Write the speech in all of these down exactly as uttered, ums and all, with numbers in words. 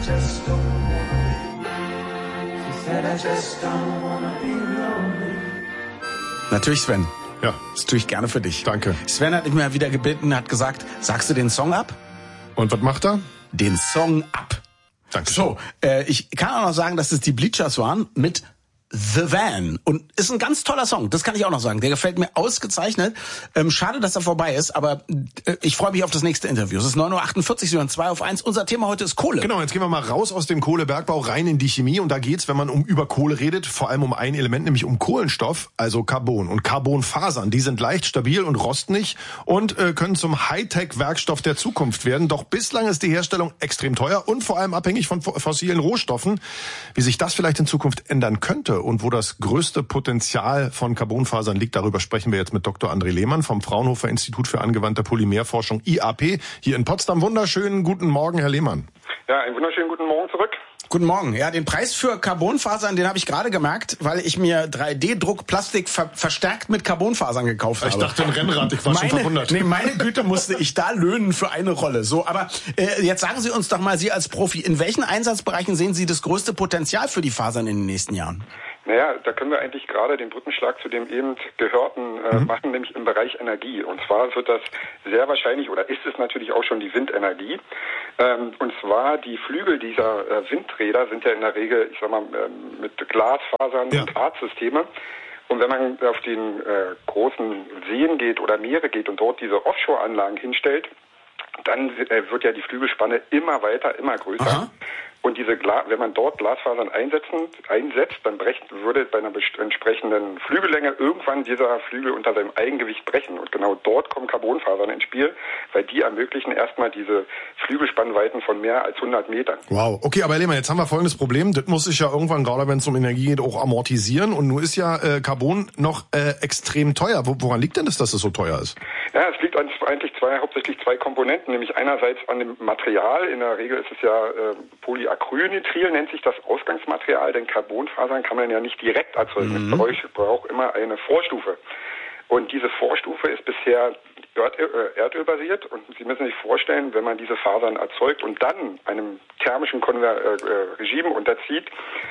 just don't wanna be. She said I just don't wanna be lonely. Natürlich, Sven. Ja. Das tue ich gerne für dich. Danke. Sven hat mich mal wieder gebeten, hat gesagt, sagst du den Song ab? Und was macht er? Den Song ab. Danke. So, äh, ich kann auch noch sagen, dass es die Bleachers waren mit The Van. Und ist ein ganz toller Song, das kann ich auch noch sagen. Der gefällt mir ausgezeichnet. Ähm, schade, dass er vorbei ist, aber äh, ich freue mich auf das nächste Interview. Es ist neun Uhr achtundvierzig, Sie hören zwei auf eins. Unser Thema heute ist Kohle. Genau, jetzt gehen wir mal raus aus dem Kohlebergbau rein in die Chemie. Und da geht's, wenn man um über Kohle redet, vor allem um ein Element, nämlich um Kohlenstoff, also Carbon. Und Carbonfasern, die sind leicht, stabil und rosten nicht und äh, können zum Hightech-Werkstoff der Zukunft werden. Doch bislang ist die Herstellung extrem teuer und vor allem abhängig von fossilen Rohstoffen. Wie sich das vielleicht in Zukunft ändern könnte und wo das größte Potenzial von Carbonfasern liegt, darüber sprechen wir jetzt mit Doktor André Lehmann vom Fraunhofer Institut für angewandte Polymerforschung I A P hier in Potsdam. Wunderschönen guten Morgen, Herr Lehmann. Ja, einen wunderschönen guten Morgen zurück. Guten Morgen. Ja, den Preis für Carbonfasern, den habe ich gerade gemerkt, weil ich mir drei D Druck Plastik ver- verstärkt mit Carbonfasern gekauft habe. Ich dachte ein Rennrad, ich war meine, schon verwundert. Nee, meine Güte, musste ich da löhnen für eine Rolle. So, aber äh, jetzt sagen Sie uns doch mal, Sie als Profi, in welchen Einsatzbereichen sehen Sie das größte Potenzial für die Fasern in den nächsten Jahren? Naja, da können wir eigentlich gerade den Brückenschlag zu dem eben Gehörten äh, mhm. machen, nämlich im Bereich Energie. Und zwar wird das sehr wahrscheinlich, oder ist es natürlich auch schon die Windenergie. Ähm, und zwar die Flügel dieser äh, Windräder sind ja in der Regel, ich sag mal, äh, mit Glasfasern ja. und Drahtsysteme. Und wenn man auf den äh, großen Seen geht oder Meere geht und dort diese Offshore-Anlagen hinstellt, dann äh, wird ja die Flügelspanne immer weiter, immer größer. Aha. Und diese Gla- wenn man dort Glasfasern einsetzen, einsetzt, dann brecht, würde bei einer best- entsprechenden Flügellänge irgendwann dieser Flügel unter seinem Eigengewicht brechen. Und genau dort kommen Carbonfasern ins Spiel, weil die ermöglichen erstmal diese Flügelspannweiten von mehr als hundert Metern. Wow, okay, aber Herr Lehmann, jetzt haben wir folgendes Problem. Das muss sich ja irgendwann, gerade wenn es um Energie geht, auch amortisieren. Und nun ist ja äh, Carbon noch äh, extrem teuer. Wo, woran liegt denn das, dass es so teuer ist? Ja, es liegt an, eigentlich zwei, hauptsächlich zwei Komponenten, nämlich einerseits an dem Material. In der Regel ist es ja äh, Polyacrylnitril, nennt sich das Ausgangsmaterial, denn Carbonfasern kann man ja nicht direkt erzeugen. Mhm. Es braucht immer eine Vorstufe. Und diese Vorstufe ist bisher Erdöl, äh, erdölbasiert und Sie müssen sich vorstellen, wenn man diese Fasern erzeugt und dann einem thermischen Konver- äh, Regime unterzieht,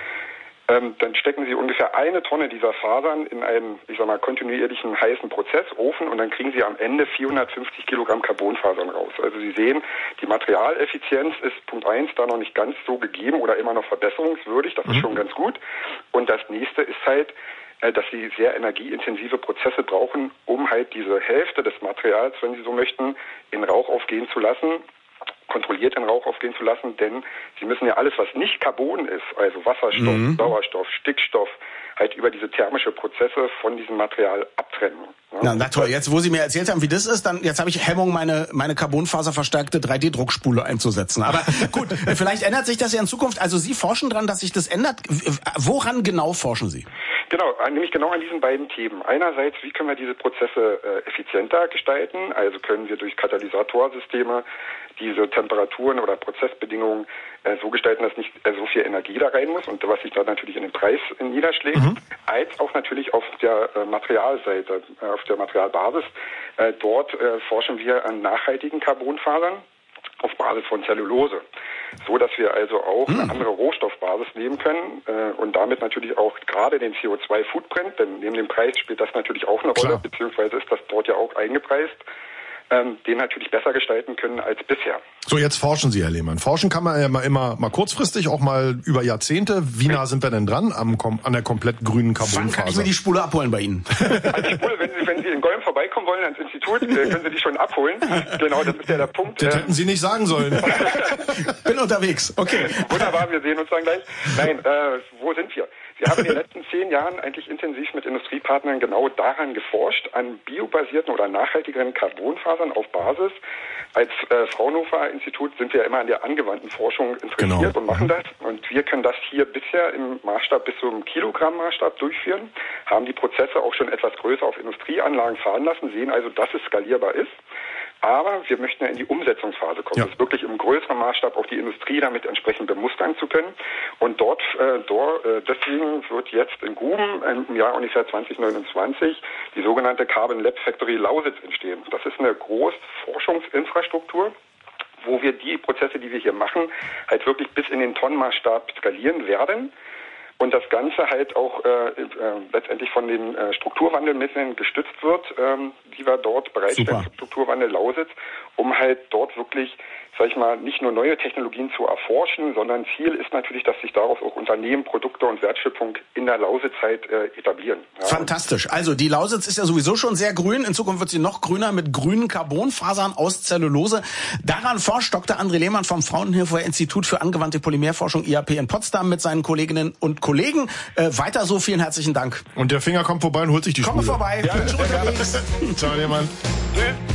ähm, dann stecken Sie ungefähr eine Tonne dieser Fasern in einen, ich sag mal, kontinuierlichen heißen Prozessofen und dann kriegen Sie am Ende vierhundertfünfzig Kilogramm Carbonfasern raus. Also Sie sehen, die Materialeffizienz ist Punkt eins da noch nicht ganz so gegeben oder immer noch verbesserungswürdig, das ist schon ganz gut. Und das nächste ist halt, dass sie sehr energieintensive Prozesse brauchen, um halt diese Hälfte des Materials, wenn Sie so möchten, in Rauch aufgehen zu lassen, kontrolliert in Rauch aufgehen zu lassen, denn Sie müssen ja alles, was nicht Carbon ist, also Wasserstoff, mhm. Sauerstoff, Stickstoff, halt über diese thermische Prozesse von diesem Material abtrennen. Ja. Na, na toll, jetzt wo Sie mir erzählt haben, wie das ist, dann jetzt habe ich Hemmung, meine meine Carbonfaserverstärkte drei D Druckspule einzusetzen. Aber gut, vielleicht ändert sich das ja in Zukunft. Also Sie forschen dran, dass sich das ändert. Woran genau forschen Sie? Genau, nämlich genau an diesen beiden Themen. Einerseits, wie können wir diese Prozesse äh, effizienter gestalten? Also können wir durch Katalysatorsysteme diese Temperaturen oder Prozessbedingungen äh, so gestalten, dass nicht äh, so viel Energie da rein muss und was sich dann natürlich in den Preis äh, niederschlägt, mhm. als auch natürlich auf der äh, Materialseite, äh, auf der Materialbasis. Äh, dort äh, forschen wir an nachhaltigen Carbonfasern auf Basis von Zellulose, so dass wir also auch hm. eine andere Rohstoffbasis nehmen können äh, und damit natürlich auch gerade den C O zwei Footprint, denn neben dem Preis spielt das natürlich auch eine Rolle, Klar. beziehungsweise ist das dort ja auch eingepreist, ähm, den natürlich besser gestalten können als bisher. So, jetzt forschen Sie, Herr Lehmann. Forschen kann man ja immer, immer mal kurzfristig, auch mal über Jahrzehnte. Wie nah sind wir denn dran am, an der komplett grünen Carbonfaser? Wann kann ich mir die Spule abholen bei Ihnen? Also die Spule, wenn Sie, wenn Sie in Golm vorbeikommen wollen ans Institut, können Sie die schon abholen. Genau, das ist ja der Punkt. Das hätten Sie nicht sagen sollen. Bin unterwegs, okay. Wunderbar, wir sehen uns dann gleich. Nein, äh, wo sind wir? Wir haben in den letzten zehn Jahren eigentlich intensiv mit Industriepartnern genau daran geforscht, an biobasierten oder nachhaltigeren Carbonfasern auf Basis. Als äh, Fraunhofer Institut sind wir immer an der angewandten Forschung interessiert genau. und machen das. Und wir können das hier bisher im Maßstab bis zum Kilogramm-Maßstab durchführen, haben die Prozesse auch schon etwas größer auf Industrieanlagen fahren lassen, sehen also, dass es skalierbar ist. Aber wir möchten ja in die Umsetzungsphase kommen, ja. das wirklich im größeren Maßstab auch die Industrie damit entsprechend bemustern zu können. Und dort, äh, dort äh, deswegen wird jetzt in Guben im Jahr ungefähr zwanzig neunundzwanzig die sogenannte Carbon Lab Factory Lausitz entstehen. Das ist eine große Forschungsinfrastruktur, wo wir die Prozesse, die wir hier machen, halt wirklich bis in den Tonnenmaßstab skalieren werden. Und das Ganze halt auch äh, äh, letztendlich von den äh, Strukturwandelmitteln gestützt wird, ähm, die wir dort bereitstellen, Strukturwandel Lausitz, um halt dort wirklich, sag ich mal, nicht nur neue Technologien zu erforschen, sondern Ziel ist natürlich, dass sich daraus auch Unternehmen, Produkte und Wertschöpfung in der Lausitz halt äh, etablieren. Ja. Fantastisch. Also die Lausitz ist ja sowieso schon sehr grün. In Zukunft wird sie noch grüner mit grünen Carbonfasern aus Zellulose. Daran forscht Doktor André Lehmann vom Fraunhofer Institut für angewandte Polymerforschung I A P in Potsdam mit seinen Kolleginnen und Kollegen. Äh, weiter so, vielen herzlichen Dank. Und der Finger kommt vorbei und holt sich die Komm Spule. vorbei. Ja, Bin schon unterwegs. Ciao, Lehmann. Tschüss.